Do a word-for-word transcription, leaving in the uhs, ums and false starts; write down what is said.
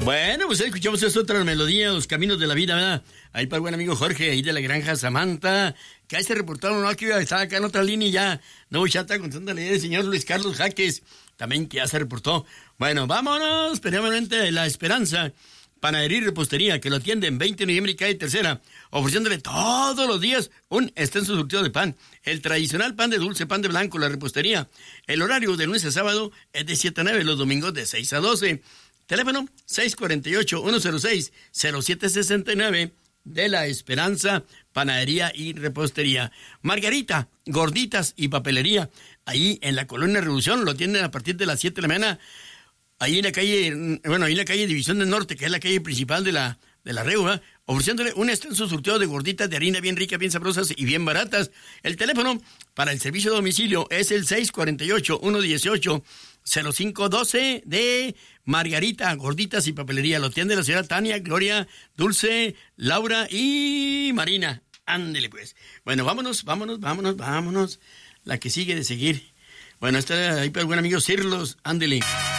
Bueno, pues escuchamos esta otra melodía, Los Caminos de la Vida, ¿verdad? Ahí para el buen amigo Jorge, ahí de la granja Samantha, que ahí se reportaron, ¿no? Que estaba acá en otra línea y ya. No, ya está contándole el señor Luis Carlos Jaques, también que ya se reportó. Bueno, vámonos, primeramente La Esperanza, panadería y repostería, que lo atienden veinte de noviembre y calle Tercera, ofreciéndole todos los días un extenso surtido de pan. El tradicional pan de dulce, pan de blanco, la repostería. El horario de lunes a sábado es de siete a nueve, los domingos de seis a doce. Teléfono seis cuatro ocho, uno cero seis, cero siete seis nueve de La Esperanza, panadería y repostería. Margarita, gorditas y papelería. Ahí en la Colonia Revolución lo atienden a partir de las siete de la mañana. Ahí en la calle, bueno, ahí en la calle División del Norte, que es la calle principal de la, de la Reu, ¿eh? Ofreciéndole un extenso surtido de gorditas de harina bien ricas, bien sabrosas y bien baratas. El teléfono para el servicio de domicilio es el seis cuatro ocho, uno uno ocho, cero cinco uno dos de Margarita, gorditas y papelería. Lo atiende la señora Tania, Gloria, Dulce, Laura y Marina. Ándele pues. Bueno, vámonos, vámonos, vámonos, vámonos. La que sigue de seguir. Bueno, está ahí para el buen amigo Cirlos. Ándele.